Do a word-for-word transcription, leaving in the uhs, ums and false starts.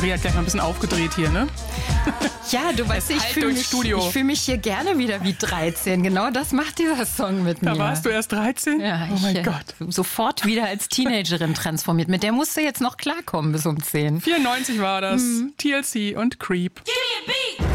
Ria hat gleich mal ein bisschen aufgedreht hier, ne? Ja, du weißt, ich fühle mich, fühl mich hier gerne wieder wie dreizehn. Genau das macht dieser Song mit da mir. Da warst du erst dreizehn? Ja, oh mein ich, Gott. Sofort wieder als Teenagerin transformiert. Mit der musst du jetzt noch klarkommen bis um zehn. vierundneunzig war das. Mhm. T L C und Creep.